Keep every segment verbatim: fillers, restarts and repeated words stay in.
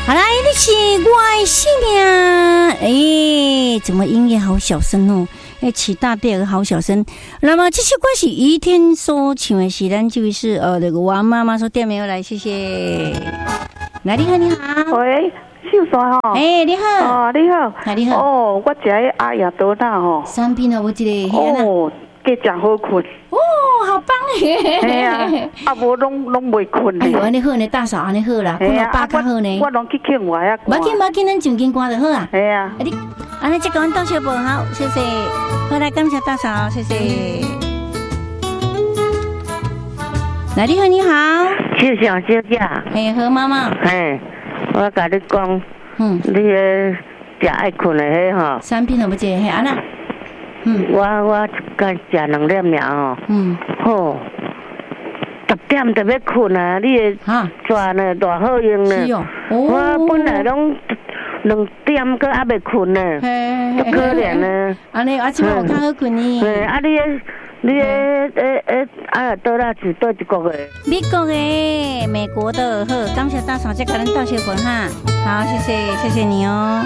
好啦，你是我的生命。哎，怎么音乐好小声哦？哎，起大调好小声。那么这首歌是于天所唱的，是咱这位是呃那个王妈妈所点名来，谢谢。来，你好，你好。 喂，秀山吼。 哎，你好。 哦，你好。 哎，你好。 哦，我食的阿雅多纳吼。 三品哦，我一个。 哦，计真好困。 哦，好棒耶！ 哎呀，啊无拢拢袂困哎呦，安尼好呢，大嫂安尼好啦，困到饱较好呢。 我拢去劝我呀。 无紧无紧，咱上紧歌就好啊。 哎呀， 啊你，安尼即个阮到小宝好，谢谢。好来，感谢大嫂，谢谢。来，你好，你好。 秀祥小姐。 哎，好妈妈。 哎，我甲你讲， 嗯， 你个食爱困的迄吼。 三品都不接，嘿安那。嗯， 我我该食两粒尔哦。 嗯， 好，十点就要困啊！你个抓呢大好用呢。 是哦。 我本来拢两点搁还袂困呢，足可怜呢。 安尼，我即摆有较好困呢。 对，啊你个你个诶诶，啊倒来是倒一国的？ 美国的，美国的，好，感谢大嫂再给咱道谢本哈。好，谢谢，谢谢你哦。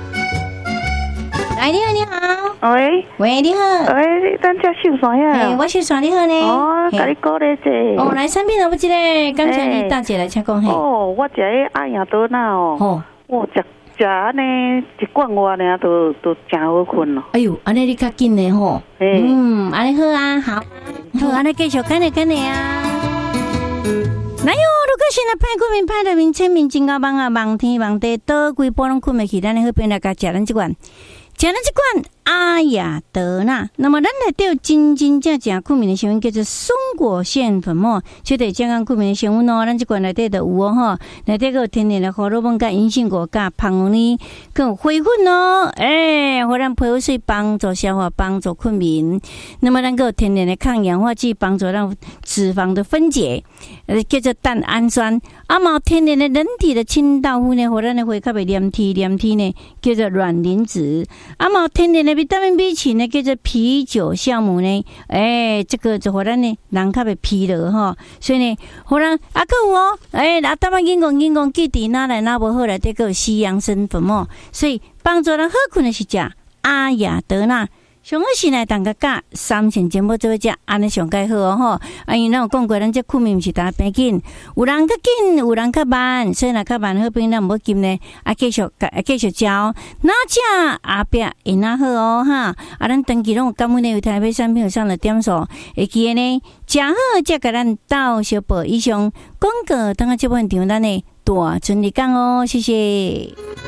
来，你好，你好。 喂， 喂，你好。 喂，咱遮秀山呀。 哎，我秀山你好呢。 哦，甲你鼓励者。 哦，来三品都不记得，感谢你大姐来请讲嘿。 哦，我食个阿雅多纳哦。哦。哦，食食安尼一罐外尔，都都真好困咯。 哎呦，安尼你较紧呢吼。嗯，安尼好啊，好，好，安尼继续跟你跟你啊。哪有？如果现在派困眠派的名签名真高棒啊，望天望地，倒规波拢困袂去，咱好边来甲食咱这罐。食咱这款阿雅德纳，那么咱来对真真正正困眠的成分叫做松果腺粉末，就得健康困眠的成分哦。咱这款内底就有哦吼，内底有天然的胡萝卜甲银杏果甲胖红呢，更有花粉哦，诶，互咱皮肤水帮助消化，帮助困眠。那么咱个有天然的抗氧化剂，帮助让脂肪的分解，呃，叫做蛋氨酸。啊，嘛天然的人体的清道夫呢，互咱的血较袂黏体黏体呢，叫做卵磷脂。啊，嘛天然的维他命 B 群呢，叫做啤酒酵母呢，诶、欸，这个就互咱呢人较袂疲劳吼，所以呢，互咱啊个有哦，诶、欸，啊当然英讲英讲，记伫哪来哪无好来，这个西洋参粉末，所以帮助咱好困的是食阿雅德纳。上好是来当个甲三千节目做伙食，安尼上介好哦吼。啊，因为咱有讲过，咱这困眠毋是大平紧，有人较紧，有人较慢，所以若较慢好边咱毋要紧呢，啊继续啊继续食哦。哪食后壁会哪好哦哈？啊，咱长期拢有感恩的有台北产品有上的点数，会记的呢，食好才甲咱到小报以上广告，等下这部分场咱的大顺利讲哦，谢谢。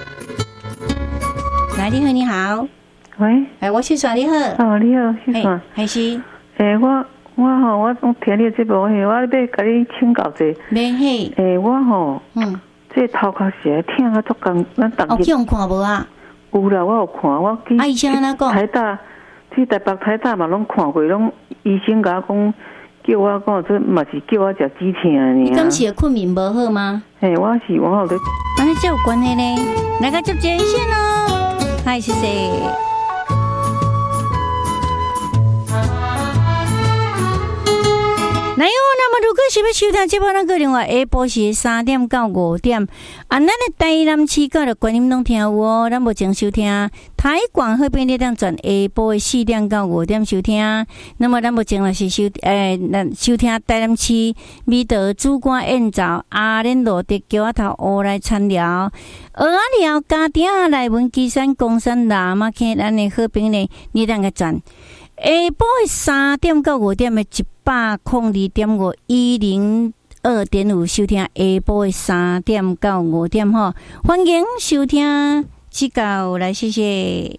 来，你好，你好。 喂， 哎，我秀山你好。 哦，你好，秀山。 还是？ 诶，我我吼，我我听你这部戏，我要甲你请教者。 免嘿。 诶，我吼，嗯，这头壳是听啊足共，咱当日。哦，叫人看无啊？ 有啦，我有看，我去。 啊，医生安怎讲？ 台大，去台北台大嘛，拢看过，拢医生甲我讲，叫我讲，这嘛是叫我食止痛的。 你当时困眠无好吗？ 诶，我是我有咧。 安尼这有关系呢？来个接接线哦。嗨，谢谢。来哟，那么如果是要收听这波那个另外下晡是三点到五点，啊，咱的台南市角的观音拢听有哦，咱目前收听台广那边咧当转下晡的四点到五点收听，那么咱目前也是收诶，咱收听台南市美德主管宴造阿莲罗的桥仔头乌来参聊，蚵仔寮家庭内文基山公山喇嘛坑咱的好朋呢，你当个转。下晡的三點到五點的一百零二點五一零二點五收聽，下晡的三點到五點吼，歡迎收聽指教來，謝謝。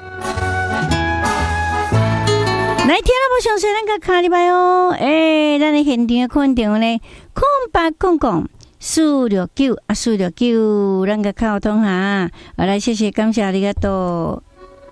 來聽了無詳細，咱個卡禮拜哦，誒，咱的現場的困場呢，空八空空四六九啊，四六九，咱個溝通下，來謝謝，感謝ありがとう。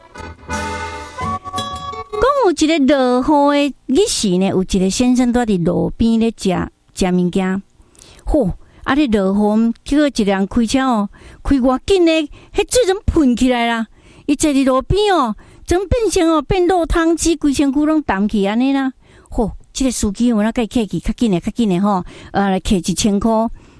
講有一個落雨的日時呢，有一個先生住伫路邊咧食食物件，吼！啊，咧落雨，叫一輛開車哦，開偌緊咧，迄水怎噴起來啦？伊坐伫路邊哦，怎變成哦變落湯匙，規身軀攏澹起安尼啦？吼！即、這個司機有哪甲伊客氣較緊誒，較緊誒吼，呃，來客一千箍。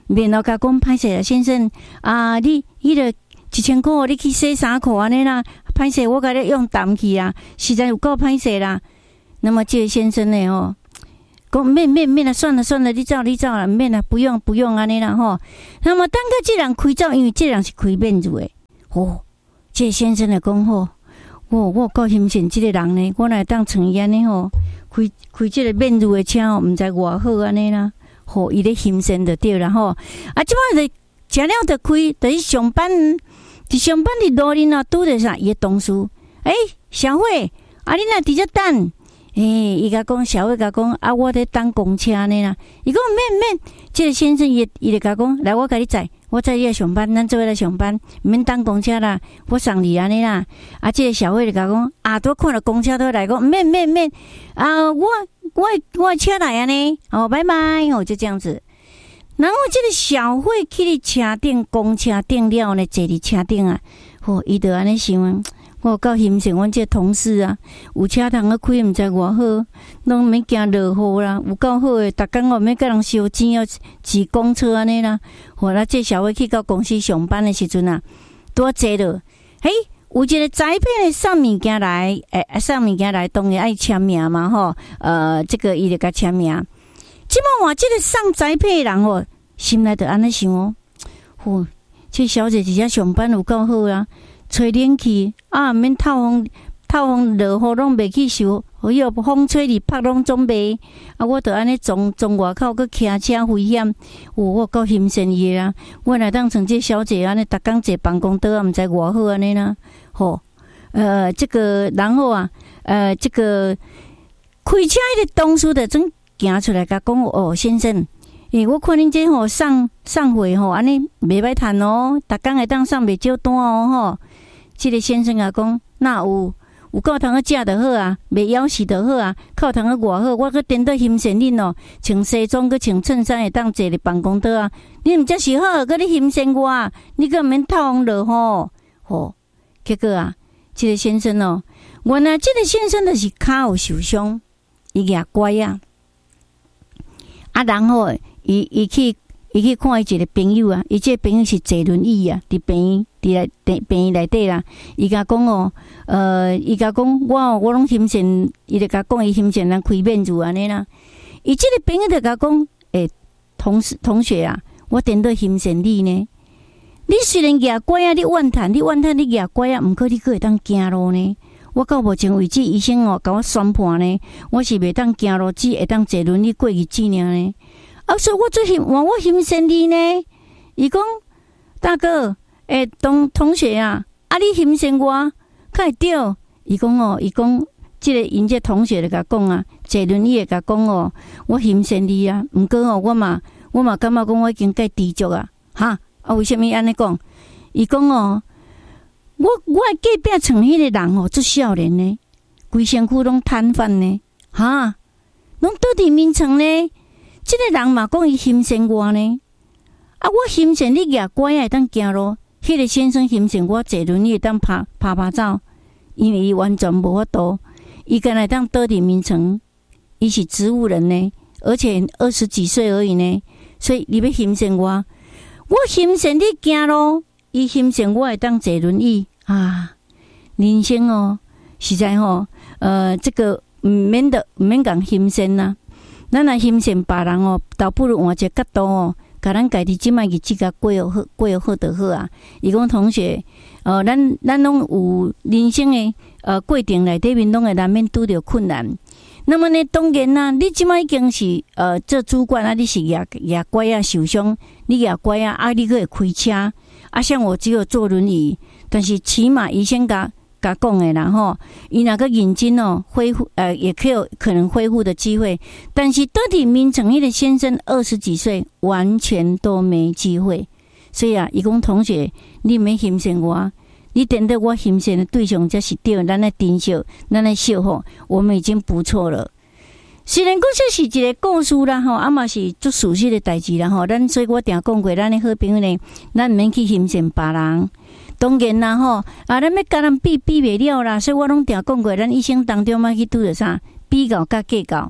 面头甲讲歹势啦，先生啊，你迄个一千块，你去洗衫裤安尼啦，歹势我甲你用淡去啊，实在有够歹势啦。那么这个先生呢吼，讲免免免啦，算了算了，你走你走啦，免啦，不用不用安尼啦吼。那么等个这人开走，因为这人是开面子的，哦，这个先生就讲吼，我我够欣赏这个人呢，我来当像伊安尼吼，开开这个面子的车吼，毋知偌好安尼啦，吼，伊咧欣赏就对啦吼。啊，即摆就食了就开，就去上班，伫上班伫路里啊，拄着啥伊的同事，诶、欸，小慧，啊，你若伫遮等。诶、欸，伊甲讲，小慧甲讲，啊，我伫等公车呢啦。伊讲免免，这个先生伊伊就甲讲，来，我甲你载，我载你来上班，咱做伙来上班，免等公车啦，我送你安尼啦。啊，这个小慧就甲讲，啊，拄看到公车都来讲，免免免，啊，我我我车来安尼，哦，拜拜，哦，就这样子。然后这个小慧去哩车顶，公车顶了呢，坐伫车顶啊，哦，伊就安尼想。我够欣赏阮这同事啊，有车通个开，毋知偌好，拢免惊落雨啦，有够好诶。逐工哦，免甲人收钱哦，骑公车安尼啦。吼，咱这小慧去到公司上班诶时阵啊，拄坐落，嘿，有一个宅配诶送物件来，诶、欸，送物件来，当然爱签名嘛，吼，呃，这个伊就甲签名。即摆换这个送宅配诶人哦，心内就安尼想哦，吼，这小姐伫遮上班有够好啊。吹冷气啊，免透风，透风落雨拢袂去受，迄个风吹日晒拢总袂。啊，我着安尼从从外口去骑车危险，有我够欣赏伊啦。我来当像这小姐安尼，逐工坐办公桌啊，毋知偌好安尼啦。吼，呃，这个然后啊，呃，这个开车迄个同事着总行出来甲讲哦，先生。诶、欸，我看恁这吼送送货吼，安尼袂歹趁哦，逐工会当送袂少单哦吼。这个先生啊讲，那有有够通去食就好啊，袂枵死就好啊，够通去偌好，我去颠倒欣赏恁哦，穿西装去穿衬衫会当坐伫办公桌啊，恁毋则是好，搁你欣赏我，你搁毋免透风落雨吼。结果啊，这个先生哦，原来这个先生就是骹有受伤，伊举拐啊，啊，然后。伊伊去伊去看伊一个朋友啊，伊这个朋友是坐轮椅啊，伫病院伫来伫病院内底啦。伊甲讲哦，呃，伊甲讲我我拢欣赏，伊就甲讲伊欣赏咱开面子安尼啦。伊这个朋友就甲讲，诶，同事同学啊，我真倒欣赏你呢。你虽然举拐啊，你怨叹你怨叹你举拐啊，毋过你阁会当行路呢。我到目前为止，医生哦甲我宣判呢，我是袂当行路，只会当坐轮椅过日子尔呢。啊，所以我最欣我我欣赏你呢。伊讲大哥，诶、欸，同同学啊，啊，你欣赏我，较会对。伊讲哦，伊讲，即个因这同学就甲讲啊，坐轮椅会甲讲哦，我欣赏你啊。毋过哦，我嘛我嘛感觉讲我已经该知足啊，哈啊，为什么安尼讲？伊讲哦，我我隔壁床迄个人哦，足少年呢，规身躯拢瘫痪呢，哈，拢倒伫眠床呢。这个人嘛讲伊欣赏我呢，啊，我欣赏你举拐会当行路，迄、那个先生欣赏我坐轮椅会当拍拍拍走，因为伊完全无法度，伊敢会当倒伫眠床，伊是植物人呢，而且二十几岁而已呢，所以你要欣赏我，我欣赏你行路，伊欣赏我会当坐轮椅啊，人生哦，实在吼、哦，呃，这个毋免得毋免讲欣赏呐。咱若欣赏别人哦，倒不如换一个角度哦，甲咱家己即摆日子甲过好，过好就好啊。伊讲同学，呃，咱咱拢有人生的呃过程内底面，拢会难免拄着困难。那么呢，当然啦，你即摆已经是呃做主管啊，你是举举拐啊受伤，你举拐啊，啊，你可会开车啊。像我只有坐轮椅，但是起码医生甲。甲讲诶啦吼，伊若个认真哦，恢复呃，也可有可能恢复的机会。但是到底眠床迄个先生二十几岁，完全都没机会。所以啊，伊讲同学，你免欣赏我，你等到我欣赏的对象才是对，咱来珍惜，咱来守护，我们已经不错了。虽然讲这是一个故事啦吼，啊嘛是足事实的代志啦吼。咱所以我定讲过，咱的好朋友呢，咱毋免去欣赏别人。当然啦吼，啊，咱要甲人比比袂了啦，所以我拢定讲过，咱一生当中嘛去拄着啥比较甲计较，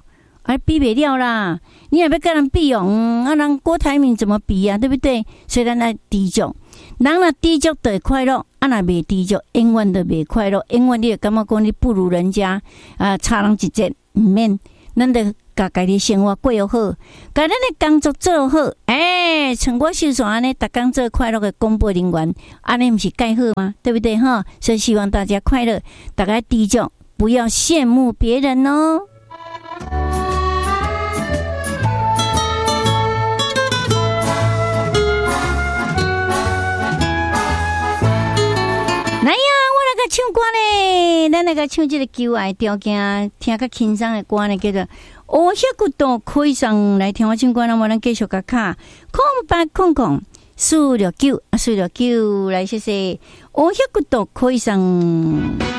还比不了啦。你也要跟人比哦，嗯，啊，人郭台铭怎么比啊？对不对？所以咱来知足，人若知足就会快乐，啊，若未知足，永远都未快乐，永远你会感觉讲你不如人家，啊，差人一截，唔免，咱得甲家己生活过好，甲咱的工作做好，哎、欸，像我秀爽安尼，逐工做快乐的公播人员，安尼不是介好吗？对不对哈？所以希望大家快乐，大家知足，不要羡慕别人哦。来呀，我来个唱歌呢，咱来个唱这个旧爱条件，听较轻松的歌呢，叫做《乌黑骨头可以上来听我唱歌，那么咱继续个卡空八空空四六九啊，四六九来谢谢乌黑骨头可以上。